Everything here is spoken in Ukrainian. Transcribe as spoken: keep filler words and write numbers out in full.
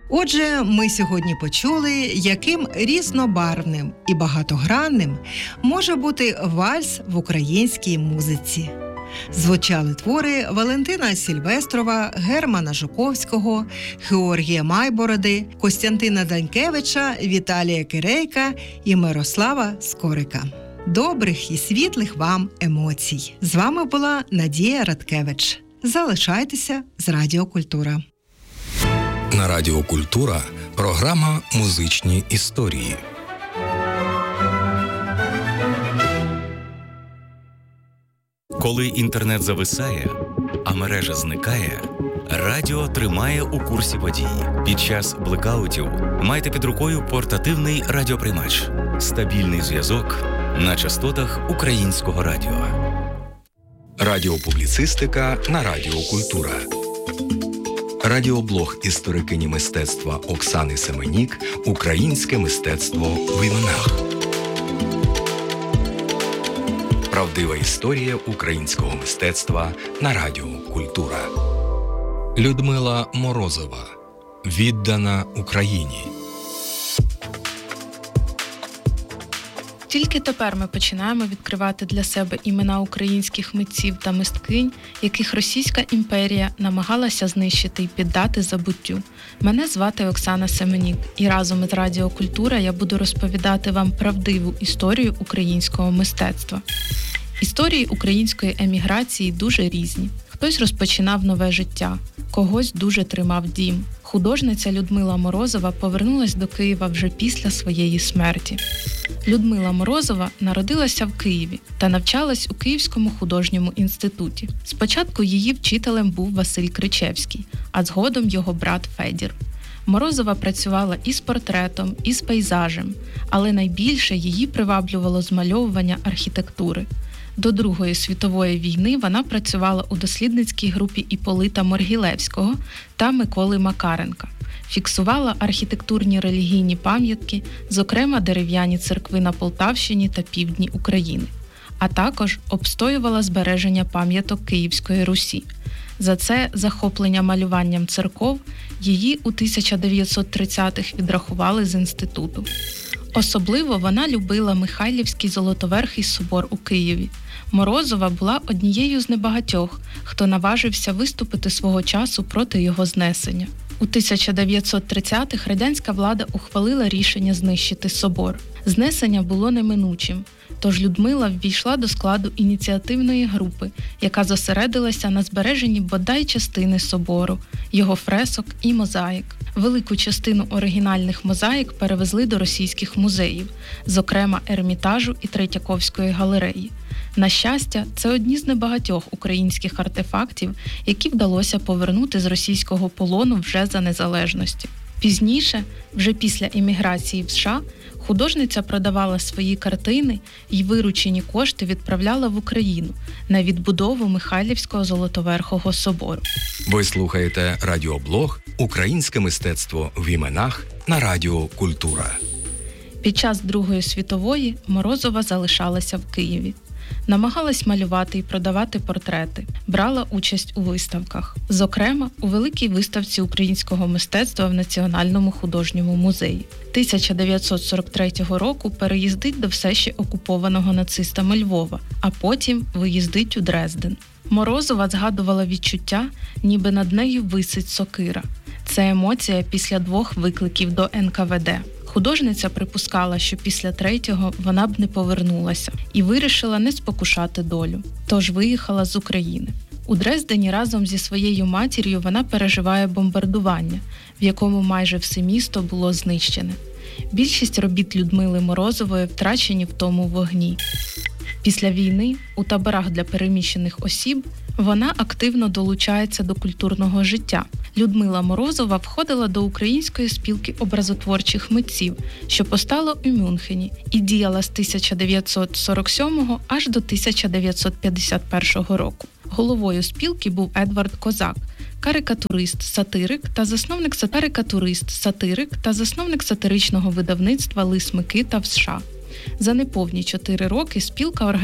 Отже, ми сьогодні почули, яким різнобарвним і багатогранним може бути вальс в українській музиці. Звучали твори Валентина Сільвестрова, Германа Жуковського, Георгія Майбороди, Костянтина Данькевича, Віталія Кирейка і Мирослава Скорика. Добрих і світлих вам емоцій! З вами була Надія Радкевич. Залишайтеся з Радіо Культура. На Радіо Культура програма «Музичні історії». Коли інтернет зависає, а мережа зникає, радіо тримає у курсі подій. Під час блекаутів майте під рукою портативний радіоприймач. Стабільний зв'язок на частотах українського радіо. Радіопубліцистика на Радіо Культура. Радіоблог історикині мистецтва Оксани Семенік «Українське мистецтво в іменах». Правдива історія українського мистецтва на Радіо Культура. Людмила Морозова. Віддана Україні. Тільки тепер ми починаємо відкривати для себе імена українських митців та мисткинь, яких Російська імперія намагалася знищити і піддати забуттю. Мене звати Оксана Семенік, і разом із Радіо Культура я буду розповідати вам правдиву історію українського мистецтва. Історії української еміграції дуже різні. Хтось розпочинав нове життя, когось дуже тримав дім. Художниця Людмила Морозова повернулась до Києва вже після своєї смерті. Людмила Морозова народилася в Києві та навчалась у Київському художньому інституті. Спочатку її вчителем був Василь Кричевський, а згодом його брат Федір. Морозова працювала і з портретом, і з пейзажем, але найбільше її приваблювало змальовування архітектури. До Другої світової війни вона працювала у дослідницькій групі Іполита Моргілевського та Миколи Макаренка. Фіксувала архітектурні релігійні пам'ятки, зокрема дерев'яні церкви на Полтавщині та півдні України, а також обстоювала збереження пам'яток Київської Русі. За це захоплення малюванням церков її у тисяча дев'ятсот тридцятих відрахували з інституту. Особливо вона любила Михайлівський Золотоверхий собор у Києві. Морозова була однією з небагатьох, хто наважився виступити свого часу проти його знесення. У тисяча дев'ятсот тридцятих радянська влада ухвалила рішення знищити собор. Знесення було неминучим, тож Людмила ввійшла до складу ініціативної групи, яка зосередилася на збереженні бодай частини собору, його фресок і мозаїк. Велику частину оригінальних мозаїк перевезли до російських музеїв, зокрема Ермітажу і Третьяковської галереї. На щастя, це одні з небагатьох українських артефактів, які вдалося повернути з російського полону вже за незалежності. Пізніше, вже після еміграції в США, художниця продавала свої картини і виручені кошти відправляла в Україну на відбудову Михайлівського Золотоверхого собору. Ви слухаєте радіоблог «Українське мистецтво в іменах» на Радіо Культура. Під час Другої світової Морозова залишалася в Києві. Намагалась малювати і продавати портрети, брала участь у виставках, зокрема у великій виставці українського мистецтва в Національному художньому музеї. тисяча дев'ятсот сорок третього року переїздить до все ще окупованого нацистами Львова, а потім виїздить у Дрезден. Морозова згадувала відчуття, ніби над нею висить сокира. Це емоція після двох викликів до ен ка ве де. Художниця припускала, що після третього вона б не повернулася і вирішила не спокушати долю, тож виїхала з України. У Дрездені разом зі своєю матір'ю вона переживає бомбардування, в якому майже все місто було знищене. Більшість робіт Людмили Морозової втрачені в тому вогні. Після війни у таборах для переміщених осіб вона активно долучається до культурного життя. Людмила Морозова входила до Української спілки образотворчих митців, що постало у Мюнхені, і діяла з тисяча дев'ятсот сорок сьомого аж до тисяча дев'ятсот п'ятдесят першого року. Головою спілки був Едвард Козак, карикатурист, сатирик та засновник карикатурист, сатирик та засновник сатиричного видавництва «Лис Микита» в США. За неповні чотири роки спілка організувала